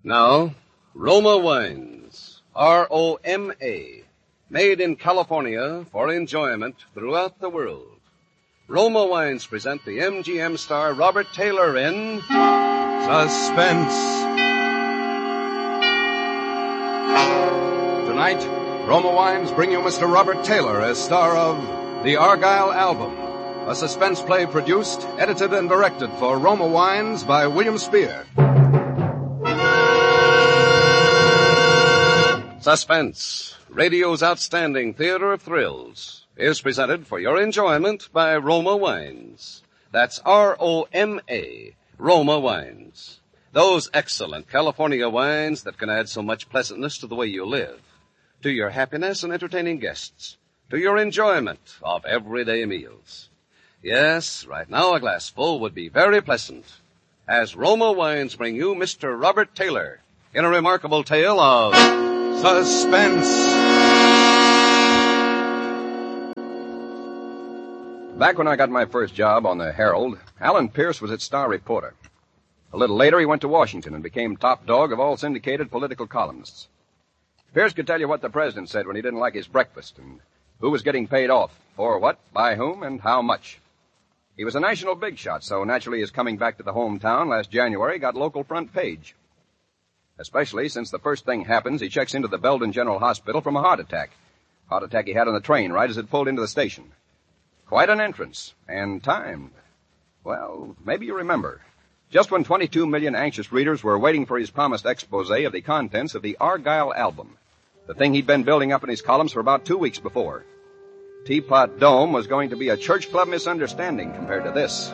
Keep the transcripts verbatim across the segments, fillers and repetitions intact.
Now, Roma Wines, R O M A, made in California for enjoyment throughout the world. Roma Wines present the M G M star Robert Taylor in Suspense. Tonight, Roma Wines bring you Mister Robert Taylor as star of The Argyle Album, a suspense play produced, edited, and directed for Roma Wines by William Spear. Suspense, radio's outstanding theater of thrills, is presented for your enjoyment by Roma Wines. That's R O M A, Roma Wines. Those excellent California wines that can add so much pleasantness to the way you live, to your happiness in entertaining guests, to your enjoyment of everyday meals. Yes, right now a glassful would be very pleasant, as Roma Wines bring you Mister Robert Taylor in a remarkable tale of suspense. Back when I got my first job on the Herald, Alan Pierce was its star reporter. A little later, he went to Washington and became top dog of all syndicated political columnists. Pierce could tell you what the president said when he didn't like his breakfast, and who was getting paid off, for what, by whom, and how much. He was a national big shot, so naturally his coming back to the hometown last January got local front page. Especially since the first thing happens, he checks into the Belden General Hospital from a heart attack. Heart attack he had on the train right as it pulled into the station. Quite an entrance, and timed. Well, maybe you remember. Just when twenty-two million anxious readers were waiting for his promised expose of the contents of the Argyle Album, the thing he'd been building up in his columns for about two weeks before. Teapot Dome was going to be a church club misunderstanding compared to this.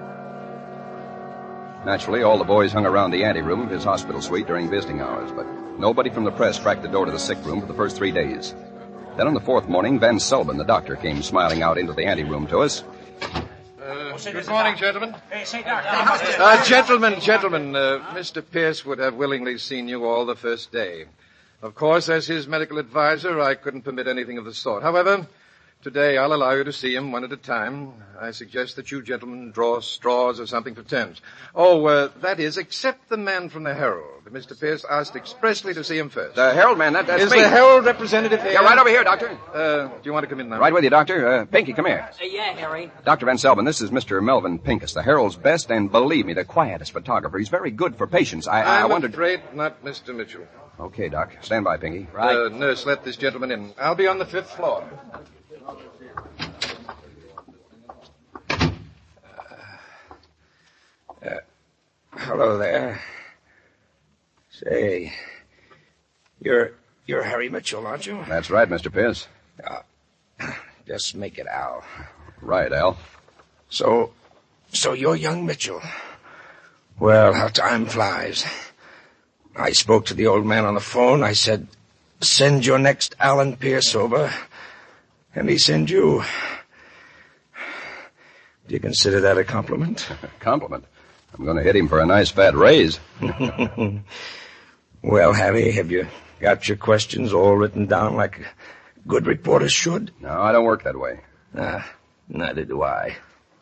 Naturally, all the boys hung around the anteroom of his hospital suite during visiting hours, but nobody from the press cracked the door to the sick room for the first three days. Then on the fourth morning, Van Sullivan, the doctor, came smiling out into the anteroom to us. Uh, good morning, gentlemen. Uh, gentlemen, gentlemen, uh, Mister Pierce would have willingly seen you all the first day. Of course, as his medical advisor, I couldn't permit anything of the sort. However, today I'll allow you to see him one at a time. I suggest that you gentlemen draw straws or something for terms. Oh, uh, that is, except the man from the Herald. Mister Pierce asked expressly to see him first. The Herald man, that, that's Is me. the Herald representative here? Yeah, right over here, Doctor. Uh, do you want to come in now? Right with you, Doctor. Uh, Pinky, come here. Uh, yeah, Harry. Doctor Van Sullivan, this is Mister Melvin Pincus, the Herald's best and, believe me, the quietest photographer. He's very good for patients. I, I I'm wondered... afraid not Mister Mitchell. Okay, Doc. Stand by, Pinky. Right. Uh, nurse, let this gentleman in. I'll be on the fifth floor. Uh, hello there. Say, you're you're Harry Mitchell, aren't you? That's right, Mister Pierce. Uh, just make it Al. Right, Al. So, so you're young Mitchell. Well, how time flies. I spoke to the old man on the phone. I said, send your next Alan Pierce over. And he sent you. Do you consider that a compliment? Compliment? I'm going to hit him for a nice fat raise. Well, Harry, have you got your questions all written down like a good reporter should? No, I don't work that way. Ah, neither do I.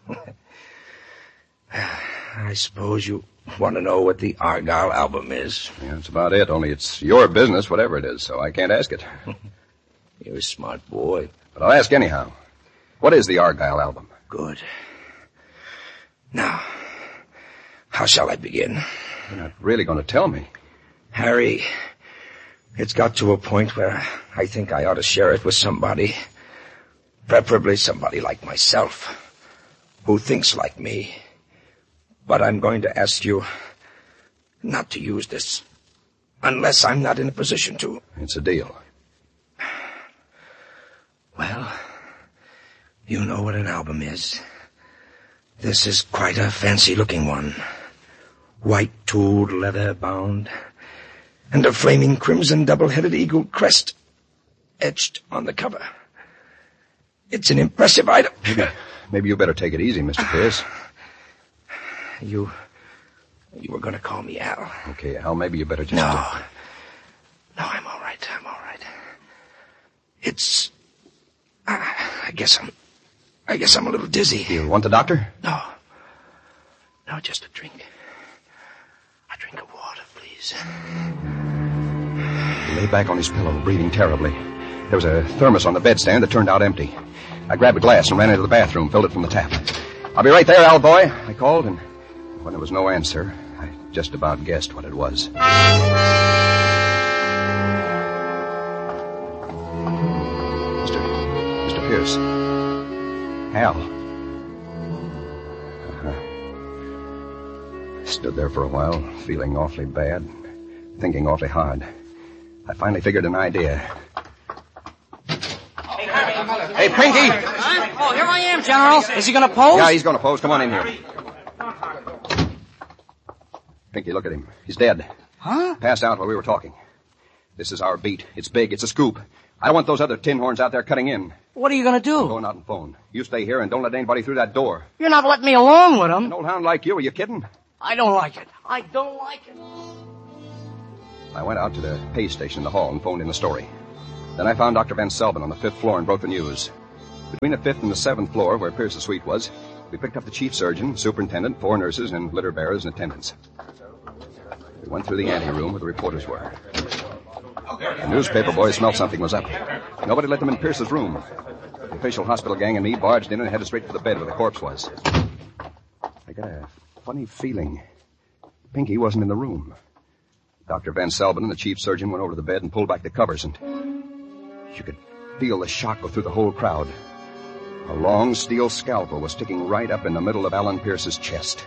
I suppose you want to know what the Argyle Album is. Yeah, that's about it, only it's your business, whatever it is, so I can't ask it. You're a smart boy. But I'll ask anyhow. What is the Argyle Album? Good. Now, how shall I begin? You're not really going to tell me. Harry, it's got to a point where I think I ought to share it with somebody. Preferably somebody like myself, who thinks like me. But I'm going to ask you not to use this unless I'm not in a position to. It's a deal. Well, you know what an album is. This is quite a fancy-looking one. White-tooled leather bound, and a flaming crimson double-headed eagle crest etched on the cover. It's an impressive item. Maybe, maybe you better take it easy, Mister Pierce. You... you were going to call me Al. Okay, Al, maybe you better just... No. No, I'm all right. I'm all right. It's... Uh, I guess I'm... I guess I'm a little dizzy. You want the doctor? No. No, just a drink. A drink of water, please. please. He lay back on his pillow, breathing terribly. There was a thermos on the bedstand that turned out empty. I grabbed a glass and ran into the bathroom, filled it from the tap. I'll be right there, Al boy, I called, and when there was no answer, I just about guessed what it was. Mister Mister Pierce. Al. Uh-huh. Stood there for a while, feeling awfully bad, thinking awfully hard. I finally figured an idea. Hey, Pinky! Huh? Oh, here I am, General. Is he going to pose? Yeah, he's going to pose. Come on in here. Pinky, look at him. He's dead. Huh? Passed out while we were talking. This is our beat. It's big. It's a scoop. I don't want those other tin horns out there cutting in. What are you going to I'm do? going out and phone. You stay here and don't let anybody through that door. You're not letting me along with him. An old hound like you, are you kidding? I don't like it. I don't like it. I went out to the pay station in the hall and phoned in the story. Then I found Doctor Van Selbin on the fifth floor and broke the news. Between the fifth and the seventh floor, where Pierce's suite was, we picked up the chief surgeon, superintendent, four nurses, and litter bearers and attendants. We went through the anteroom where the reporters were. The newspaper boys smelled something was up. Nobody let them in Pierce's room. The official hospital gang and me barged in and headed straight for the bed where the corpse was. I got a funny feeling. Pinky wasn't in the room. Doctor Van Selbin and the chief surgeon went over to the bed and pulled back the covers, and you could feel the shock go through the whole crowd. A long steel scalpel was sticking right up in the middle of Alan Pierce's chest.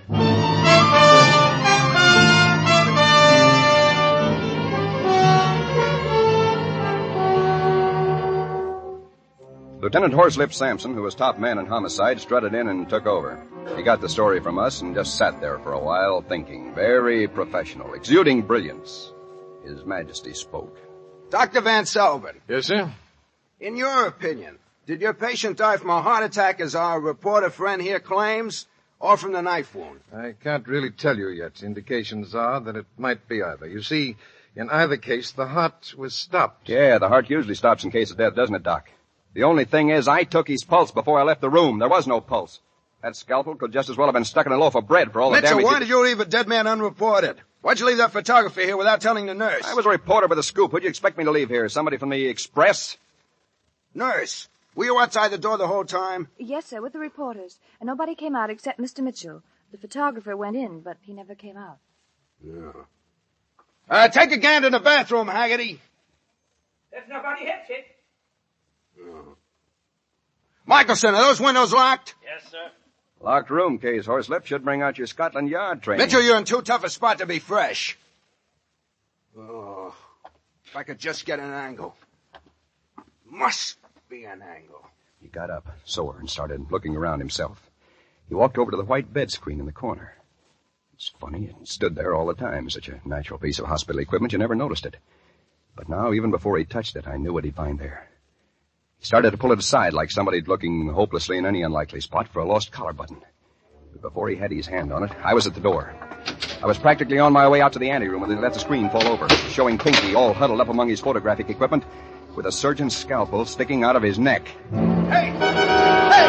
Lieutenant Horselip Sampson, who was top man in homicide, strutted in and took over. He got the story from us and just sat there for a while thinking, very professional, exuding brilliance. His Majesty spoke. Doctor Van Selbin. Yes, sir? In your opinion, did your patient die from a heart attack as our reporter friend here claims, or from the knife wound? I can't really tell you yet. Indications are that it might be either. You see, in either case, the heart was stopped. Yeah, the heart usually stops in case of death, doesn't it, Doc? The only thing is, I took his pulse before I left the room. There was no pulse. That scalpel could just as well have been stuck in a loaf of bread for all the Mitchell, damage... why it... did you leave a dead man unreported? Why'd you leave that photographer here without telling the nurse? I was a reporter with a scoop. Who'd you expect me to leave here? Somebody from the Express? Nurse, were you outside the door the whole time? Yes, sir, with the reporters. And nobody came out except Mister Mitchell. The photographer went in, but he never came out. No. Uh, take a gander in the bathroom, Haggerty. There's nobody hits it. No. Michelson, are those windows locked? Yes, sir. Locked room case, Horselip. Should bring out your Scotland Yard training. Mitchell, you're in too tough a spot to be fresh. Oh, if I could just get an angle. Must be an angle. He got up, sore, and started looking around himself. He walked over to the white bed screen in the corner. It's funny, it stood there all the time. Such a natural piece of hospital equipment, you never noticed it. But now, even before he touched it, I knew what he'd find there. He started to pull it aside like somebody looking hopelessly in any unlikely spot for a lost collar button. But before he had his hand on it, I was at the door. I was practically on my way out to the anteroom when they let the screen fall over, showing Pinky all huddled up among his photographic equipment with a surgeon's scalpel sticking out of his neck. Hey! Hey!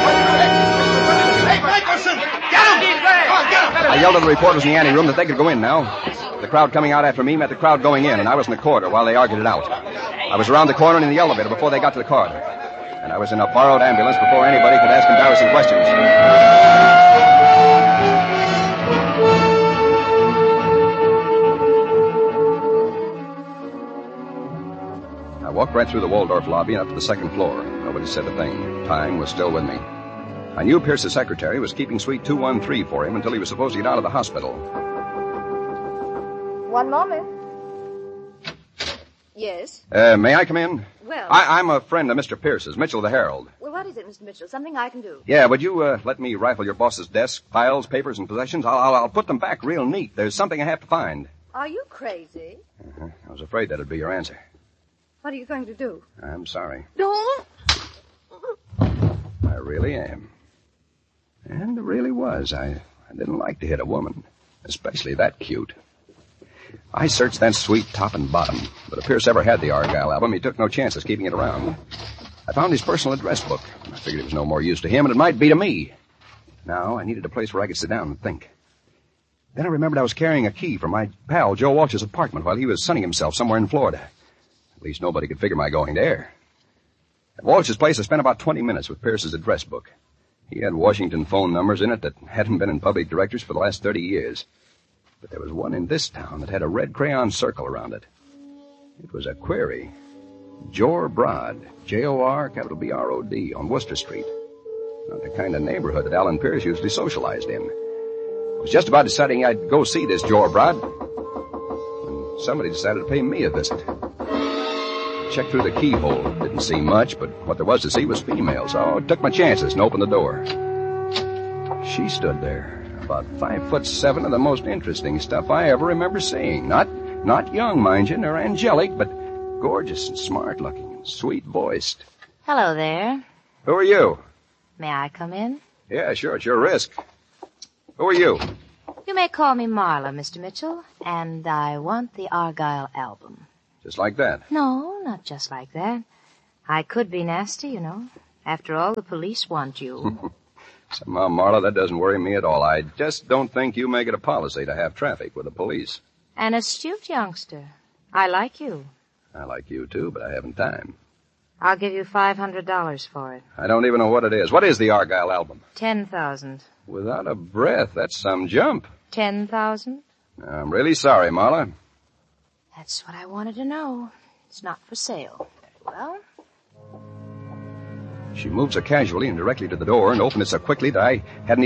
Hey, Michelson! Get him! Come on, get him! I yelled at the reporters in the anteroom that they could go in now. The crowd coming out after me met the crowd going in, and I was in the corridor while they argued it out. I was around the corner and in the elevator before they got to the corridor. And I was in a borrowed ambulance before anybody could ask embarrassing questions. I walked right through the Waldorf lobby and up to the second floor. Nobody said a thing. Time was still with me. I knew Pierce's secretary was keeping suite two one three for him until he was supposed to get out of the hospital. One moment. Yes? Uh, may I come in? Well... I, I'm a friend of Mister Pierce's, Mitchell the Herald. Well, what is it, Mister Mitchell? Something I can do. Yeah, would you uh, let me rifle your boss's desk, files, papers, and possessions? I'll, I'll, I'll put them back real neat. There's something I have to find. Are you crazy? Uh-huh. I was afraid that'd be your answer. What are you going to do? I'm sorry. Don't. I really am. And it really was. I, I didn't like to hit a woman, especially that cute. I searched that suite top and bottom, but if Pierce ever had the Argyle album, he took no chances keeping it around. I found his personal address book. I figured it was no more use to him, and it might be to me. Now, I needed a place where I could sit down and think. Then I remembered I was carrying a key from my pal Joe Walsh's apartment while he was sunning himself somewhere in Florida. At least nobody could figure my going there. At Walsh's place, I spent about twenty minutes with Pierce's address book. He had Washington phone numbers in it that hadn't been in public directories for the last thirty years. But there was one in this town that had a red crayon circle around it. It was a query. Jor Brod, J O R, capital B R O D, on Worcester Street. Not the kind of neighborhood that Alan Pierce usually socialized in. I was just about deciding I'd go see this Jor Brod when somebody decided to pay me a visit. I checked through the keyhole. Didn't see much, but what there was to see was female, so I took my chances and opened the door. She stood there, about five foot seven of the most interesting stuff I ever remember seeing. Not, not young, mind you, nor angelic, but gorgeous and smart-looking and sweet-voiced. Hello there. Who are you? May I come in? Yeah, sure, it's your risk. Who are you? You may call me Marla, Mister Mitchell, and I want the Argyle album. Just like that? No, not just like that. I could be nasty, you know. After all, the police want you. Somehow, Marla, that doesn't worry me at all. I just don't think you make it a policy to have traffic with the police. An astute youngster. I like you. I like you, too, but I haven't time. I'll give you five hundred dollars for it. I don't even know what it is. What is the Argyle album? Ten thousand. Without a breath, that's some jump. Ten thousand? I'm really sorry, Marla. That's what I wanted to know. It's not for sale. Very well. She moved so casually and directly to the door and opened it so quickly that I hadn't